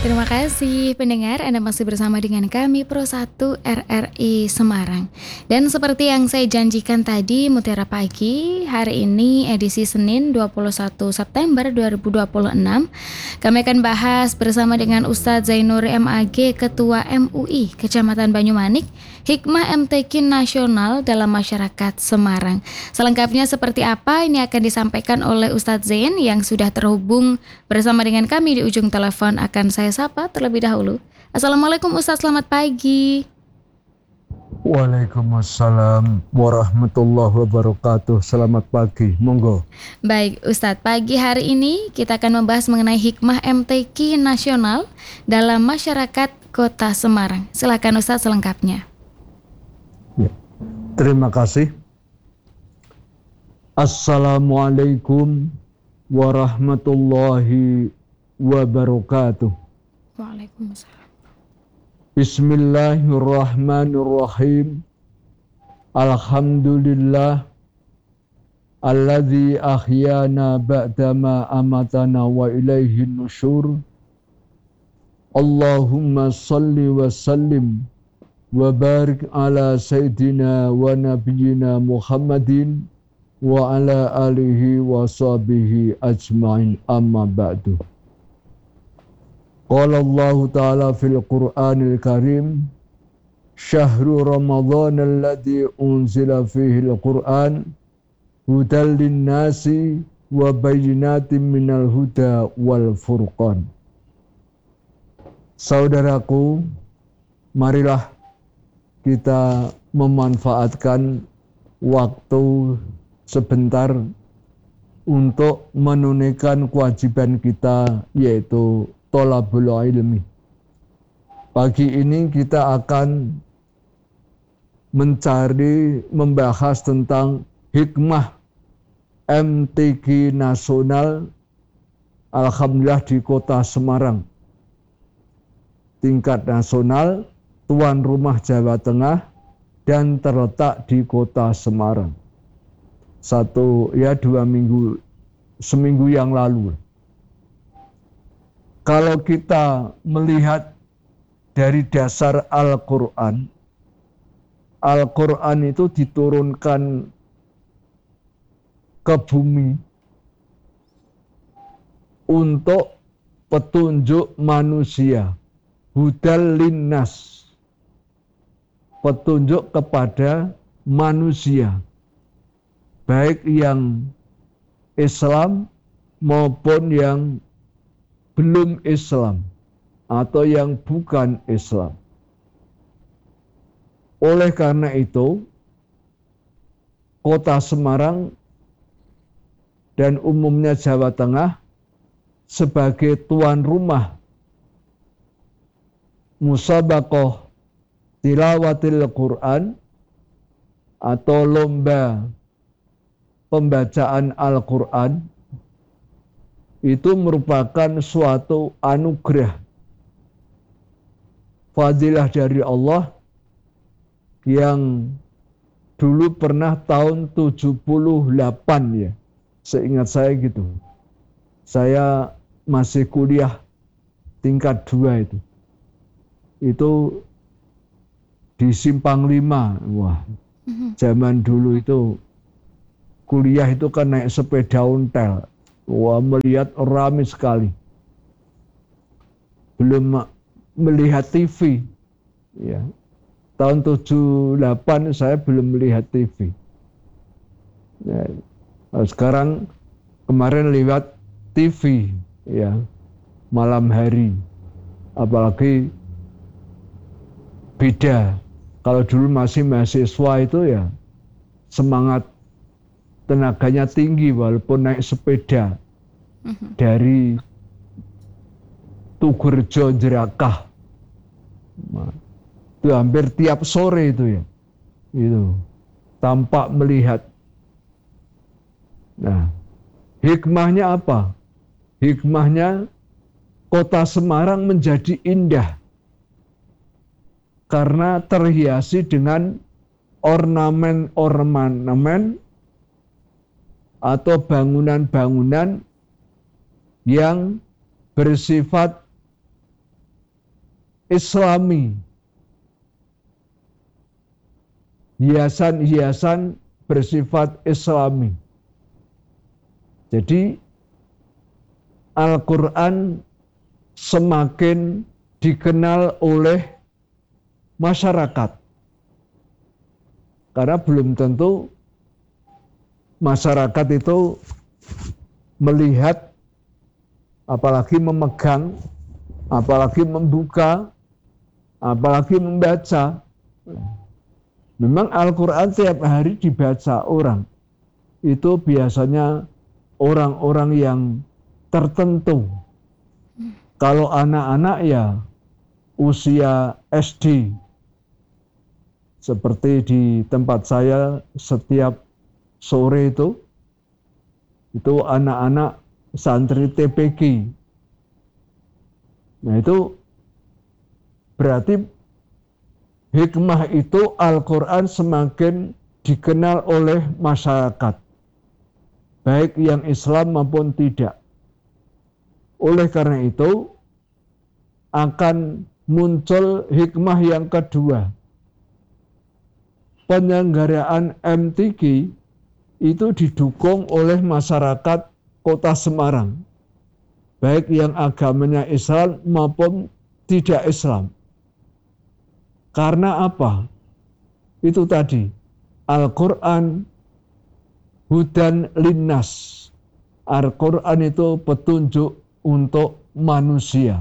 Terima kasih pendengar, Anda masih bersama dengan kami Pro 1 RRI Semarang. Dan seperti yang saya janjikan tadi, Mutiara Pagi, hari ini edisi Senin 21 September 2026, kami akan bahas bersama dengan Ustadz Zainur MAG, Ketua MUI Kecamatan Banyumanik, hikmah MTQ nasional dalam masyarakat Semarang. Selengkapnya seperti apa, ini akan disampaikan oleh Ustadz Zain yang sudah terhubung bersama dengan kami di ujung telepon. Akan saya sapa terlebih dahulu. Assalamualaikum Ustadz, selamat pagi. Waalaikumsalam warahmatullahi wabarakatuh. Selamat pagi, monggo. Baik Ustadz, pagi hari ini kita akan membahas mengenai hikmah MTQ nasional dalam masyarakat Kota Semarang. Silakan Ustadz selengkapnya. Ya. Terima kasih. Assalamualaikum warahmatullahi wabarakatuh. Waalaikumsalam. Bismillahirrahmanirrahim. Alhamdulillah alladzi ahyana ba'dama amatana wa ilaihin nusyur. Allahumma salli wa sallim wa barik ala sayyidina wa nabiyyina Muhammadin wa ala alihi wa sahbihi ajma'in, amma ba'du. Qala Allah Ta'ala fil Qur'anil Karim, syahru Ramadhan alladhi unzila fihi al-Qur'an hudal linnasi wa bayyinatin minal huda wal furqan. Saudaraku, marilah kita memanfaatkan waktu sebentar untuk menunaikan kewajiban kita, yaitu thalabul ilmi. Pagi ini kita akan membahas tentang hikmah MTQ nasional, alhamdulillah di Kota Semarang. Tingkat nasional, tuan rumah Jawa Tengah, dan terletak di Kota Semarang. Seminggu yang lalu. Kalau kita melihat dari dasar Al-Quran, Al-Quran itu diturunkan ke bumi untuk petunjuk manusia, hudal linnas, petunjuk kepada manusia, baik yang Islam maupun yang belum Islam atau yang bukan Islam. Oleh karena itu, Kota Semarang dan umumnya Jawa Tengah sebagai tuan rumah musabaqah tilawatil Quran atau lomba pembacaan Al-Quran, itu merupakan suatu anugerah, fadilah dari Allah yang dulu pernah tahun 78 ya, seingat saya gitu. Saya masih kuliah tingkat 2 itu. Itu di Simpang 5. Wah, zaman dulu itu kuliah itu kan naik sepeda ontel. Wah, melihat ramai sekali. Belum melihat TV. Ya. Tahun 78 saya belum melihat TV. Ya. Sekarang kemarin lewat TV, ya, malam hari. Apalagi beda. Kalau dulu masih mahasiswa itu ya semangat tenaganya tinggi walaupun naik sepeda dari Tugurejo Jerakah. Itu hampir tiap sore itu ya. Itu tampak melihat. Nah, hikmahnya apa? Hikmahnya Kota Semarang menjadi indah karena terhiasi dengan ornamen-ornamen atau bangunan-bangunan yang bersifat Islami. Hiasan-hiasan bersifat Islami. Jadi Al-Quran semakin dikenal oleh masyarakat. Karena belum tentu masyarakat itu melihat, apalagi memegang, apalagi membuka, apalagi membaca. Memang Al-Quran tiap hari dibaca orang. Itu biasanya orang-orang yang tertentu. Kalau anak-anak ya usia SD. Seperti di tempat saya setiap sore itu anak-anak santri TPQ. Nah itu berarti hikmah itu Al-Quran semakin dikenal oleh masyarakat, baik yang Islam maupun tidak. Oleh karena itu akan muncul hikmah yang kedua. Penyelenggaraan MTQ itu didukung oleh masyarakat Kota Semarang, baik yang agamanya Islam maupun tidak Islam. Karena apa? Itu tadi, Al-Quran hudan linnas. Al-Quran itu petunjuk untuk manusia.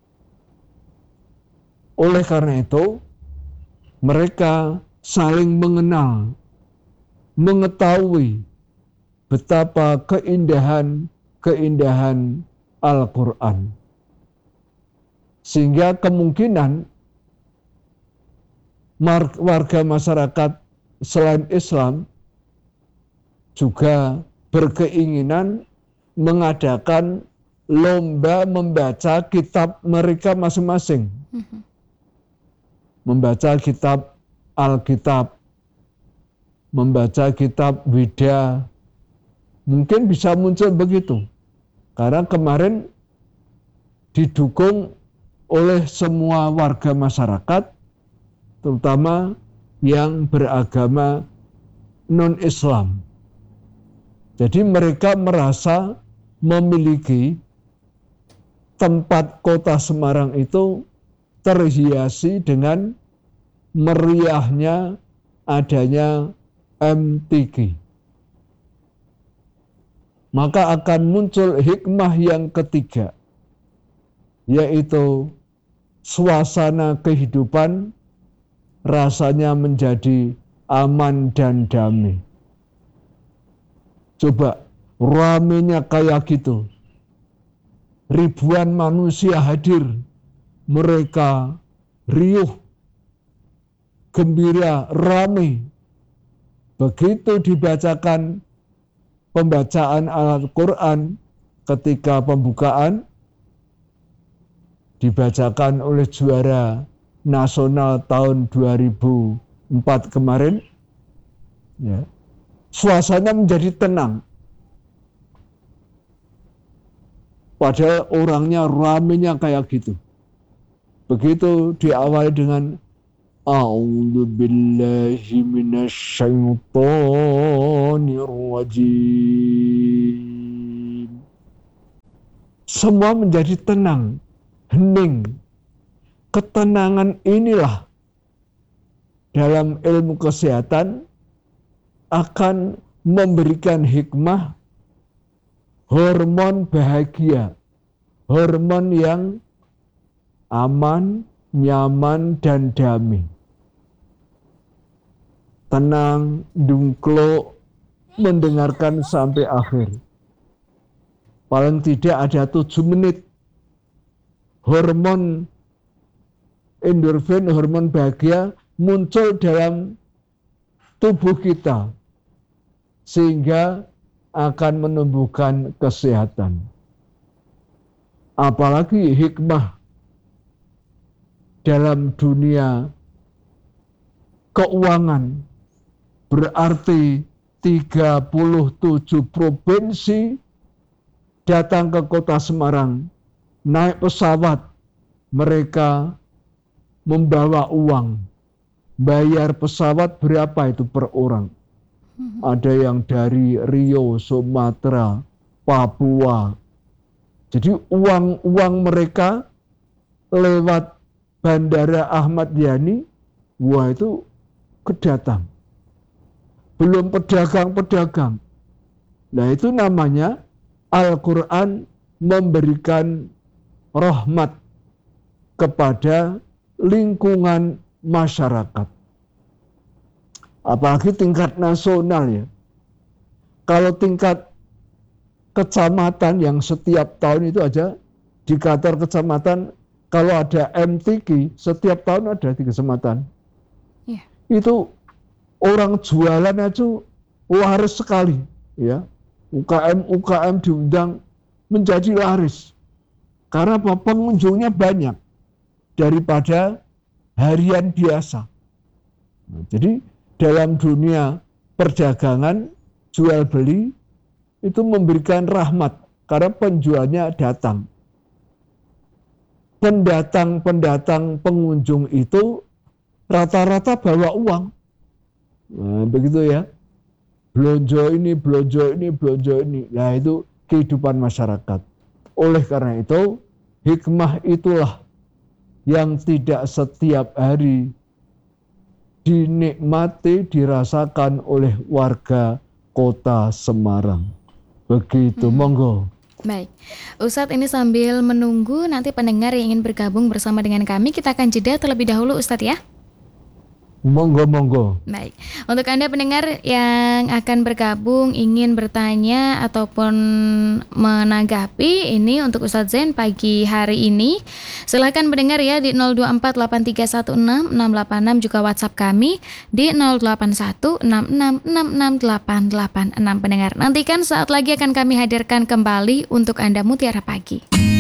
Oleh karena itu, mereka saling mengenal, mengetahui betapa keindahan Al-Quran. Sehingga kemungkinan warga masyarakat selain Islam juga berkeinginan mengadakan lomba membaca kitab mereka masing-masing. Membaca kitab Alkitab, membaca kitab Wida, mungkin bisa muncul begitu. Karena kemarin didukung oleh semua warga masyarakat, terutama yang beragama non-Islam. Jadi mereka merasa memiliki tempat Kota Semarang itu terhiasi dengan meriahnya adanya MTQ. Maka akan muncul hikmah yang ketiga, yaitu suasana kehidupan rasanya menjadi aman dan damai. Coba ramenya kayak gitu, ribuan manusia hadir, mereka riuh, gembira, ramai. Begitu dibacakan pembacaan Al-Quran ketika pembukaan, dibacakan oleh juara nasional tahun 2004 kemarin, ya, suasana menjadi tenang. Padahal orangnya ramenya kayak gitu. Begitu diawali dengan A'udzu billahi minasyaitonir rajim. Semua menjadi tenang, hening. Ketenangan inilah dalam ilmu kesehatan akan memberikan hikmah hormon bahagia, hormon yang aman, nyaman, dan damai. Tenang, dungkluk, mendengarkan sampai akhir. Paling tidak ada 7 menit. Hormon endorfin, hormon bahagia muncul dalam tubuh kita. Sehingga akan menumbuhkan kesehatan. Apalagi hikmah dalam dunia keuangan, berarti 37 provinsi datang ke Kota Semarang, naik pesawat, mereka membawa uang. Bayar pesawat berapa itu per orang? Ada yang dari Rio, Sumatera, Papua. Jadi uang mereka lewat Bandara Ahmad Yani, wah itu kedatang. Belum pedagang-pedagang. Nah itu namanya Al-Quran memberikan rahmat kepada lingkungan masyarakat. Apalagi tingkat nasional ya. Kalau tingkat kecamatan yang setiap tahun itu aja di kantor kecamatan, kalau ada MTQ setiap tahun ada di kecamatan. Yeah. Itu orang jualan aja laris sekali, ya. UKM diundang menjadi laris. Karena apa? Pengunjungnya banyak daripada harian biasa. Nah, jadi dalam dunia perdagangan jual beli itu memberikan rahmat karena penjualnya datang. Pendatang pengunjung itu rata-rata bawa uang. Nah, begitu ya. Belanja ini. Nah, itu kehidupan masyarakat. Oleh karena itu, hikmah itulah yang tidak setiap hari dinikmati, dirasakan oleh warga Kota Semarang. Begitu, monggo. Baik, Ustadz ini sambil menunggu nanti pendengar yang ingin bergabung bersama dengan kami, kita akan jeda terlebih dahulu Ustadz ya. Monggo. Baik, untuk Anda pendengar yang akan bergabung, ingin bertanya ataupun menanggapi ini untuk Ustadz Zain pagi hari ini, silahkan mendengar ya di 0248316686, juga WhatsApp kami di 0816666886. Pendengar, nantikan saat lagi akan kami hadirkan kembali untuk Anda Mutiara Pagi.